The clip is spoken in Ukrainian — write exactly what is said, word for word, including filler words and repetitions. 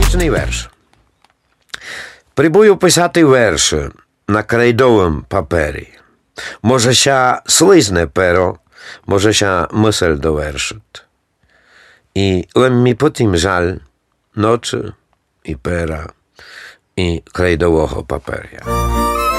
Наступний вірш. Прибую писати вірші на крейдовому папері. Може ся слизне перо, може ся мисль довершить. І лем mi po tym żal nocy i pera i krejdowego papieru.